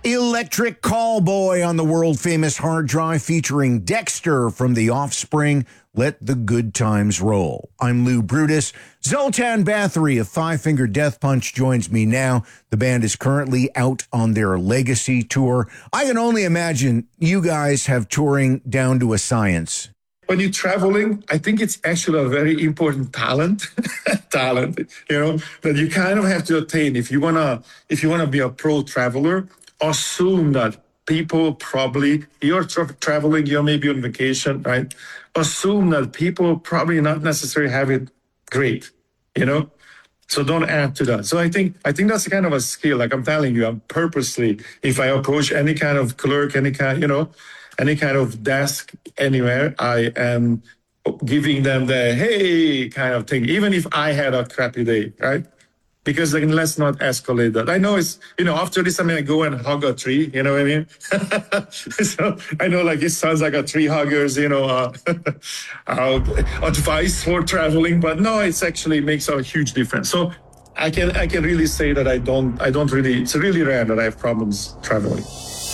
Electric Callboy on the world-famous hard drive featuring Dexter from The Offspring. Let the good times roll. I'm Lou Brutus. Zoltan Bathory of Five Finger Death Punch joins me now. The band is currently out on their legacy tour. I can only imagine you guys have touring down to a science. When you're traveling, I think it's actually a very important talent, that you kind of have to attain. If you wanna be a pro traveler, assume that people probably, you're traveling, you're maybe on vacation, right? Assume that people probably not necessarily have it great, So don't add to that. So I think that's kind of a skill. Like I'm telling you, I'm purposely, if I approach any kind of clerk, any kind of desk anywhere, I am giving them the hey kind of thing, even if I had a crappy day, right? Because let's not escalate that. I know it's, after this, I go and hug a tree, you know what I mean? So I know it sounds like a tree huggers, advice for traveling, but no, it's actually makes a huge difference. So I can really say that I don't really, it's really rare that I have problems traveling.